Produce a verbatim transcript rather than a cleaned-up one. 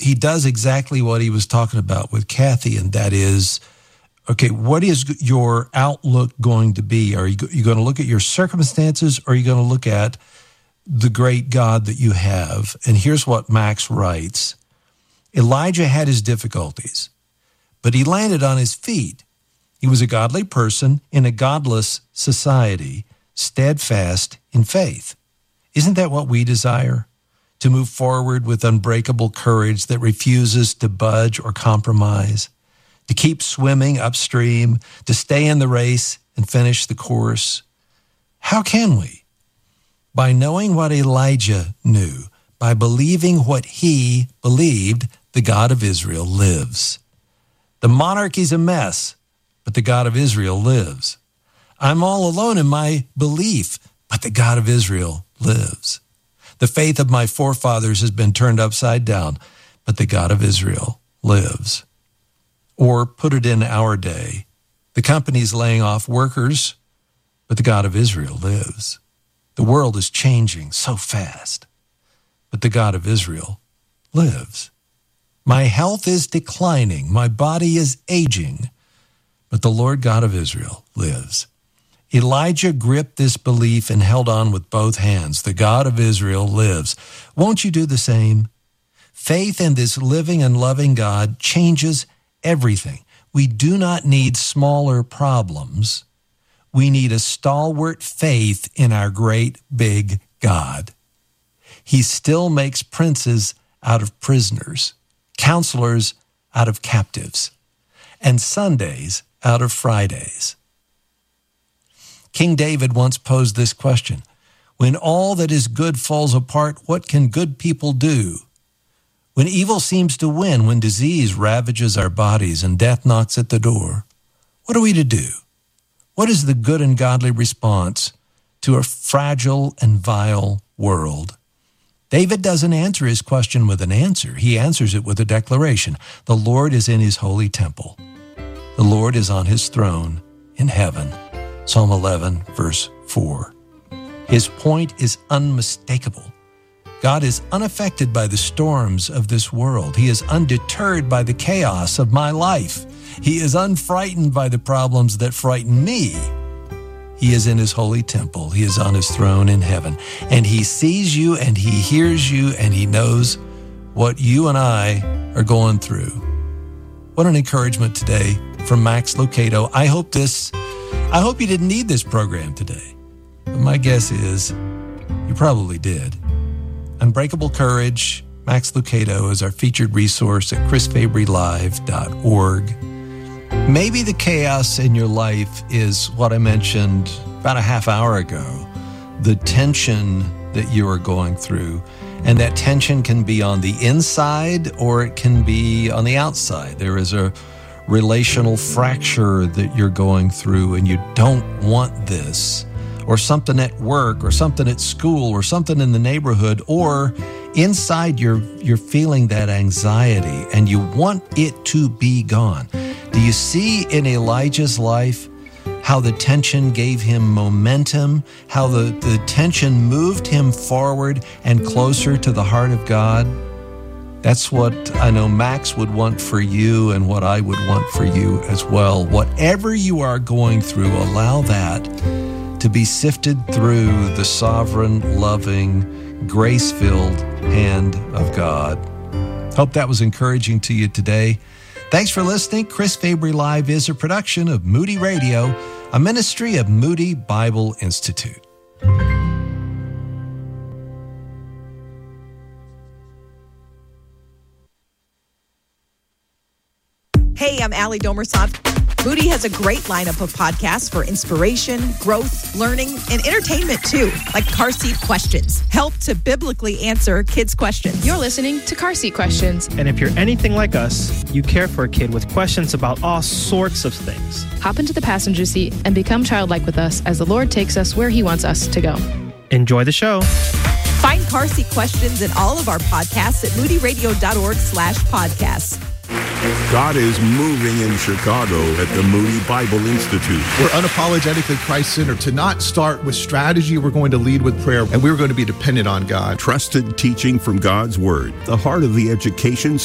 he does exactly what he was talking about with Kathy, and that is, okay, what is your outlook going to be? Are you, you going to look at your circumstances, or are you going to look at the great God that you have? And here's what Max writes. Elijah had his difficulties, but he landed on his feet. He was a godly person in a godless society, steadfast in faith. Isn't that what we desire? To move forward with unbreakable courage that refuses to budge or compromise, to keep swimming upstream, to stay in the race and finish the course. How can we? By knowing what Elijah knew, by believing what he believed, the God of Israel lives. The monarchy's a mess, but the God of Israel lives. I'm all alone in my belief, but the God of Israel lives. The faith of my forefathers has been turned upside down, but the God of Israel lives. Or put it in our day, the company's laying off workers, but the God of Israel lives. The world is changing so fast, but the God of Israel lives. My health is declining, my body is aging, but the Lord God of Israel lives. Elijah gripped this belief and held on with both hands. The God of Israel lives. Won't you do the same? Faith in this living and loving God changes everything. We do not need smaller problems. We need a stalwart faith in our great big God. He still makes princes out of prisoners, counselors out of captives, and Sundays out of Fridays. King David once posed this question: when all that is good falls apart, what can good people do? When evil seems to win, when disease ravages our bodies and death knocks at the door, what are we to do? What is the good and godly response to a fragile and vile world? David doesn't answer his question with an answer. He answers it with a declaration. The Lord is in his holy temple. The Lord is on his throne in heaven. Psalm eleven, verse four. His point is unmistakable. God is unaffected by the storms of this world. He is undeterred by the chaos of my life. He is unfrightened by the problems that frighten me. He is in his holy temple. He is on his throne in heaven. And he sees you and he hears you and he knows what you and I are going through. What an encouragement today from Max Lucado. I hope this, I hope you didn't need this program today. But my guess is you probably did. Unbreakable Courage, Max Lucado is our featured resource at chris fabry live dot org. Maybe the chaos in your life is what I mentioned about a half hour ago, the tension that you are going through. And that tension can be on the inside or it can be on the outside. There is a relational fracture that you're going through and you don't want this, or something at work or something at school or something in the neighborhood, or inside you're, you're feeling that anxiety and you want it to be gone. Do you see in Elijah's life how the tension gave him momentum, how the, the tension moved him forward and closer to the heart of God? That's what I know Max would want for you and what I would want for you as well. Whatever you are going through, allow that to be sifted through the sovereign, loving, grace-filled hand of God. Hope that was encouraging to you today. Thanks for listening. Chris Fabry Live is a production of Moody Radio, a ministry of Moody Bible Institute. Hey, I'm Allie Domersov. Moody has a great lineup of podcasts for inspiration, growth, learning, and entertainment too, like Car Seat Questions. Help to biblically answer kids' questions. You're listening to Car Seat Questions. And if you're anything like us, you care for a kid with questions about all sorts of things. Hop into the passenger seat and become childlike with us as the Lord takes us where he wants us to go. Enjoy the show. Find Car Seat Questions and all of our podcasts at moodyradio.org slash podcasts. God is moving in Chicago at the Moody Bible Institute. We're unapologetically Christ-centered. To not start with strategy, we're going to lead with prayer, and we're going to be dependent on God. Trusted teaching from God's Word, the heart of the education